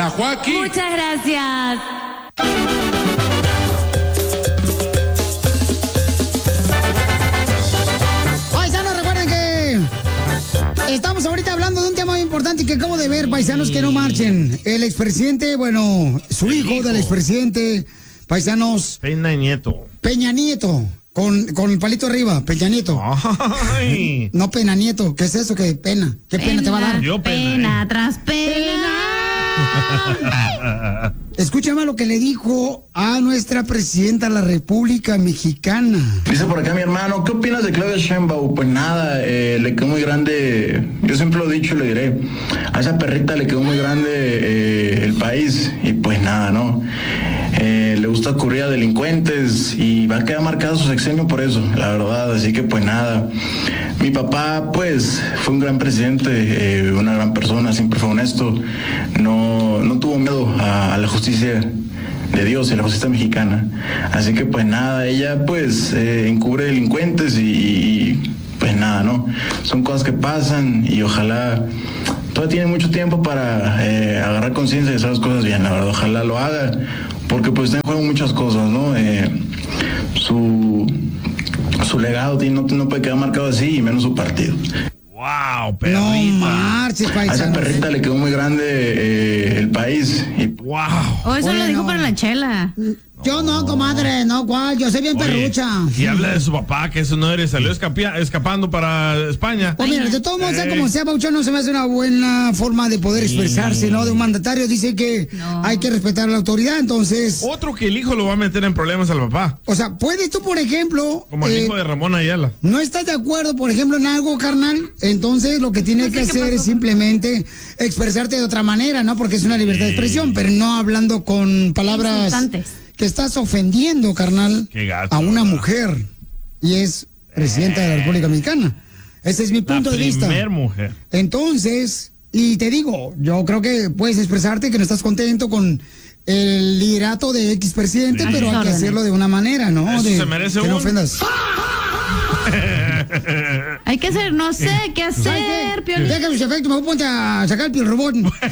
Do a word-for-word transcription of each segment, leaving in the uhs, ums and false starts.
a Joaquín. Muchas gracias. Paisanos, recuerden que estamos ahorita hablando de un tema muy importante que acabo de ver, paisanos, que no marchen. El expresidente, bueno, su hijo, hijo del expresidente, paisanos. Peña Nieto. Peña Nieto. Con, con el palito arriba, Peña Nieto. Ay. No, Pena Nieto. ¿Qué es eso? ¿Qué pena? ¿Qué pena, pena te va a dar? Yo pena. Pena eh. tras pena. Escúchame lo que le dijo a nuestra presidenta de la República Mexicana. Dice por acá mi hermano, ¿qué opinas de Claudia Sheinbaum? Pues nada, eh, le quedó muy grande, yo siempre lo he dicho y lo diré, a esa perrita le quedó muy grande eh, el país y pues nada, ¿no? Eh, le gusta cubrir a delincuentes y va a quedar marcado su sexenio por eso, la verdad, así que pues nada. Mi papá pues fue un gran presidente, eh, una gran persona, siempre fue honesto, no, no tuvo miedo a, a la justicia de Dios y la justicia mexicana, así que pues nada, ella pues eh, encubre delincuentes y, y pues nada, ¿no? Son cosas que pasan y ojalá todavía tiene mucho tiempo para eh, agarrar conciencia de hacer las cosas bien, la verdad, ojalá lo haga, porque pues está en juego muchas cosas, ¿no? Eh, su, su legado no, no puede quedar marcado así, y menos su partido. ¡Wow, perrita! No marches, a esa perrita le quedó muy grande eh, el país. Y... ¡Wow! Oh, eso Bueno, lo dijo para la chela. Yo no, comadre, no, cuál, yo soy bien Oye, perrucha. Y habla de su papá, que eso no eres, salió escapia, escapando para España. Pues mira, de todos modos, sea como sea, Pauchón, no se me hace una buena forma de poder expresarse, ¿no? De un mandatario dice que no. Hay que respetar la autoridad, entonces... Otro que el hijo lo va a meter en problemas al papá. O sea, ¿puedes tú, por ejemplo... Como el eh, hijo de Ramón Ayala. ¿No estás de acuerdo, por ejemplo, en algo, carnal? Entonces, lo que tienes no sé que hacer es simplemente expresarte de otra manera, ¿no? Porque es una libertad sí. de expresión, pero no hablando con palabras... Insultantes. Que estás ofendiendo, carnal, gato, a una mujer y es presidenta eh, de la República Mexicana. Ese es mi punto de vista. La primer mujer. Entonces, y te digo, yo creo que puedes expresarte que no estás contento con el liderato de X presidente, sí. pero hay que hacerlo de una manera, ¿no? Eso de, se merece que un... no ofendas. Hay que hacer, no sé qué hacer, Piolín. Déjame los efectos, me voy a ponte a sacar el Piol Robot.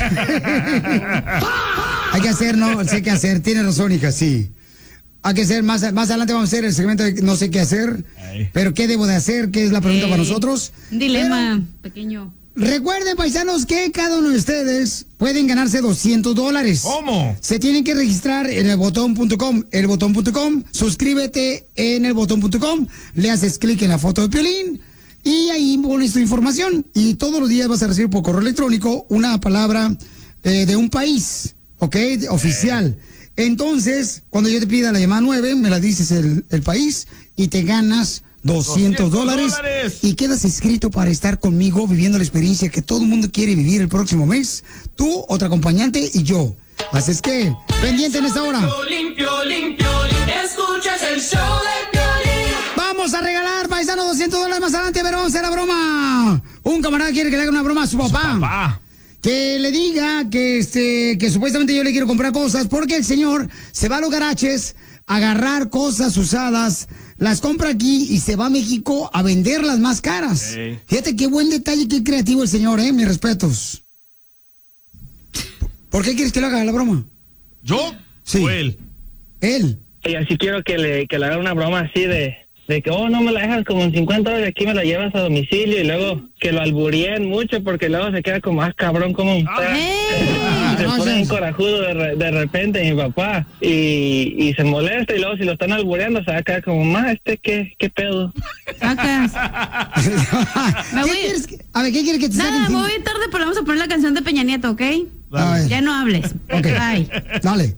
Hay que hacer, no sé qué hacer, tiene razón, hija, sí. Hay que hacer, más, más adelante vamos a hacer el segmento de no sé qué hacer, Ay. pero qué debo de hacer, qué es la pregunta Ey. para nosotros. Un dilema pero, pequeño. Recuerden, paisanos, que cada uno de ustedes pueden ganarse doscientos dólares. ¿Cómo? Se tienen que registrar en el botón punto com, el botón punto com, suscríbete en el botón punto com, le haces clic en la foto de Piolín y ahí pones tu información y todos los días vas a recibir por correo electrónico una palabra eh, de un país, ¿ok? Oficial. Entonces, cuando yo te pida la llamada nueve, me la dices el, el país y te ganas doscientos dólares y quedas inscrito para estar conmigo viviendo la experiencia que todo el mundo quiere vivir el próximo mes. Tú, otra acompañante y yo. Así es que, pendiente en esta hora. Piolín, Piolín, Piolín, escuchas el show de Piolín. Vamos a regalar, paisano, doscientos dólares más adelante, pero vamos a hacer la broma. Un camarada quiere que le haga una broma a su papá. Su papá. Que le diga que este que supuestamente yo le quiero comprar cosas porque el señor se va a los garajes a agarrar cosas usadas, las compra aquí y se va a México a venderlas más caras. Sí. Fíjate qué buen detalle, qué creativo el señor, eh, mis respetos. ¿Por qué quieres que le haga la broma? ¿Yo? Sí. ¿O él? Él. Y así quiero que le, que le haga una broma así de... De que, oh, no me la dejas como en cincuenta dólares, aquí me la llevas a domicilio y luego que lo alburien mucho porque luego se queda como más cabrón como un... Ah, se pone un corajudo de, re, de repente mi papá y, y se molesta y luego si lo están albureando se va a quedar como, más este, ¿qué, qué pedo? Sacas. ¿Qué voy... quieres que... A ver, ¿qué quieres que te Nada, saquen? voy tarde, pero vamos a poner la canción de Peña Nieto, ¿ok? Ya no hables. Ok, Bye. Dale.